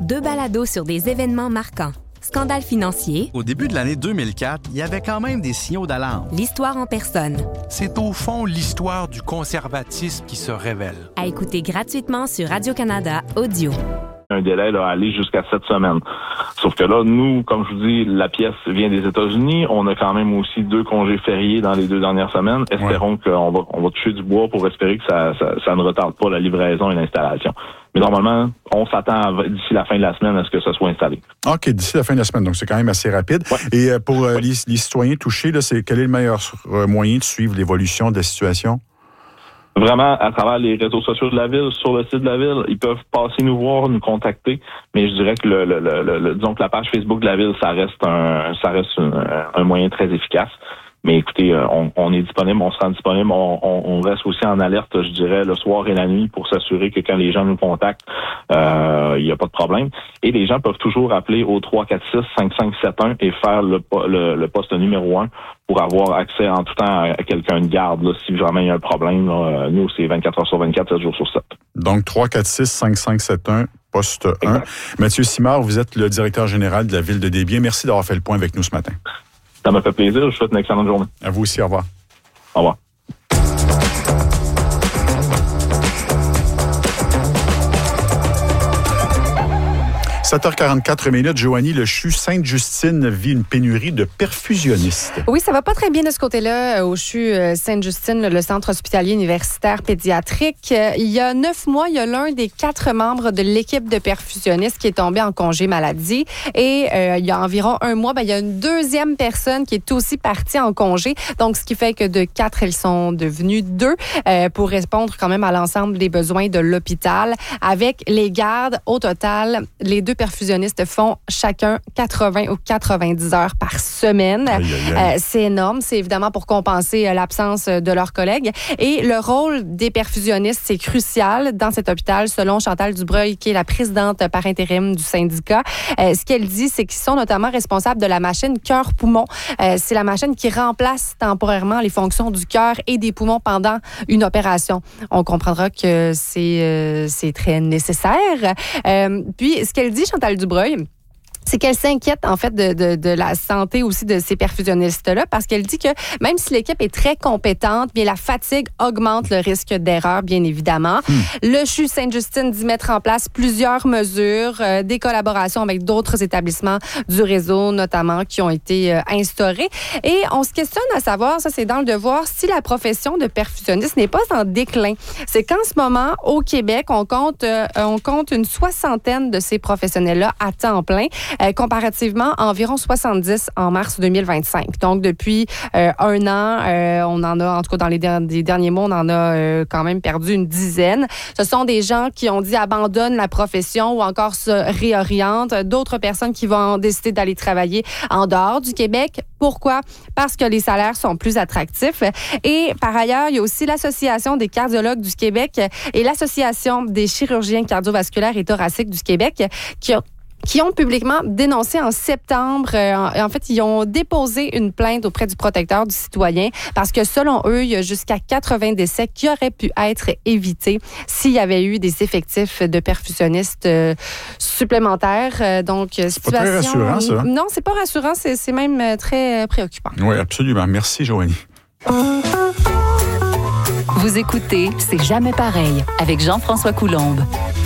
2 balados sur des événements marquants. Scandale financier. Au début de l'année 2004, il y avait quand même des signaux d'alarme. L'histoire en personne. C'est au fond l'histoire du conservatisme qui se révèle. À écouter gratuitement sur Radio-Canada Audio. Un délai là, à aller jusqu'à 7 semaines. Sauf que là, nous, comme je vous dis, la pièce vient des États-Unis. On a quand même aussi 2 congés fériés dans les 2 dernières semaines. Espérons qu'on va toucher du bois pour espérer que ça ne retarde pas la livraison et l'installation. Mais normalement, on s'attend d'ici la fin de la semaine à ce que ça soit installé. OK, d'ici la fin de la semaine. Donc, c'est quand même assez rapide. Ouais. Et pour les citoyens touchés, là, quel est le meilleur moyen de suivre l'évolution de la situation? Vraiment, à travers les réseaux sociaux de la ville, sur le site de la ville, ils peuvent passer nous voir, nous contacter. Mais je dirais que disons que la page Facebook de la ville, ça reste un moyen très efficace. Mais écoutez, on est disponible, on se rend disponible, on reste aussi en alerte, je dirais, le soir et la nuit pour s'assurer que quand les gens nous contactent, il n'y a pas de problème. Et les gens peuvent toujours appeler au 346-5571 et faire le poste numéro 1 pour avoir accès en tout temps à quelqu'un de garde. Là, si vraiment il y a un problème, là, nous, c'est 24 heures sur 24, 7 jours sur 7. Donc, 346-5571, poste 1. Exact. Mathieu Simard, vous êtes le directeur général de la Ville de Desbiens. Merci d'avoir fait le point avec nous ce matin. Ça m'a fait plaisir. Je vous souhaite une excellente journée. À vous aussi. Au revoir. Au revoir. 7h44, Joanie, le CHU Sainte-Justine vit une pénurie de perfusionnistes. Oui, ça va pas très bien de ce côté-là au CHU Sainte-Justine, le centre hospitalier universitaire pédiatrique. Il y a 9 mois, il y a l'un des 4 membres de l'équipe de perfusionnistes qui est tombé en congé maladie. Et il y a environ 1 mois, il y a une 2e personne qui est aussi partie en congé. Donc, ce qui fait que de 4, elles sont devenues 2 pour répondre quand même à l'ensemble des besoins de l'hôpital. Avec les gardes, au total, les 2 perfusionnistes font chacun 80 ou 90 heures par semaine. Aïe, aïe, aïe. C'est énorme. C'est évidemment pour compenser l'absence de leurs collègues. Et le rôle des perfusionnistes, c'est crucial dans cet hôpital, selon Chantal Dubreuil, qui est la présidente par intérim du syndicat. Ce qu'elle dit, c'est qu'ils sont notamment responsables de la machine cœur-poumon. C'est la machine qui remplace temporairement les fonctions du cœur et des poumons pendant une opération. On comprendra que c'est très nécessaire. Puis, ce qu'elle dit, Chantal Dubreuil, c'est qu'elle s'inquiète, en fait, de la santé aussi de ces perfusionnistes-là, parce qu'elle dit que même si l'équipe est très compétente, bien, la fatigue augmente le risque d'erreur, bien évidemment. Le CHU Sainte-Justine dit mettre en place plusieurs mesures, des collaborations avec d'autres établissements du réseau, notamment, qui ont été instaurés. Et on se questionne à savoir, ça, c'est dans le devoir, si la profession de perfusionniste n'est pas en déclin. C'est qu'en ce moment, au Québec, on compte une 60aine de ces professionnels-là à temps plein. Comparativement, environ 70 en mars 2025. Donc, depuis 1 an, on en a, en tout cas dans les derniers mois, on en a quand même perdu une dizaine. Ce sont des gens qui ont dit abandonnent la profession ou encore se réorientent. D'autres personnes qui vont décider d'aller travailler en dehors du Québec. Pourquoi? Parce que les salaires sont plus attractifs. Et par ailleurs, il y a aussi l'Association des cardiologues du Québec et l'Association des chirurgiens cardiovasculaires et thoraciques du Québec qui ont publiquement dénoncé en septembre. En fait, ils ont déposé une plainte auprès du protecteur du citoyen parce que, selon eux, il y a jusqu'à 80 décès qui auraient pu être évités s'il y avait eu des effectifs de perfusionnistes supplémentaires. Donc, c'est pas très rassurant, ça. Non, c'est pas rassurant. C'est même très préoccupant. Oui, absolument. Merci, Joanie. Vous écoutez C'est jamais pareil avec Jean-François Coulombe.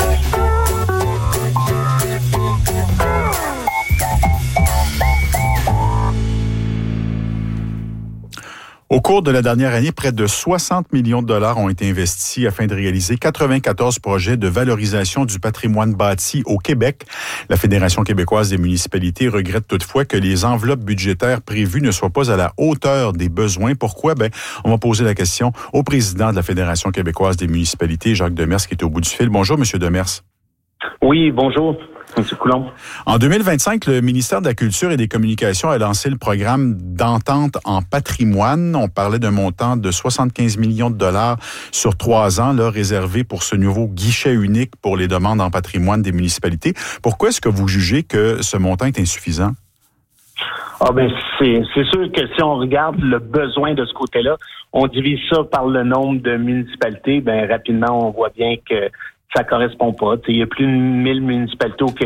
Au cours de la dernière année, près de 60 millions de dollars ont été investis afin de réaliser 94 projets de valorisation du patrimoine bâti au Québec. La Fédération québécoise des municipalités regrette toutefois que les enveloppes budgétaires prévues ne soient pas à la hauteur des besoins. Pourquoi? On va poser la question au président de la Fédération québécoise des municipalités, Jacques Demers, qui est au bout du fil. Bonjour, Monsieur Demers. Oui, bonjour, M. Coulomb. En 2025, le ministère de la Culture et des Communications a lancé le programme d'entente en patrimoine. On parlait d'un montant de 75 millions de dollars sur 3 ans, là, réservé pour ce nouveau guichet unique pour les demandes en patrimoine des municipalités. Pourquoi est-ce que vous jugez que ce montant est insuffisant? C'est sûr que si on regarde le besoin de ce côté-là, on divise ça par le nombre de municipalités, rapidement, on voit bien que ça correspond pas. Il y a plus de 1000 municipalités au Québec.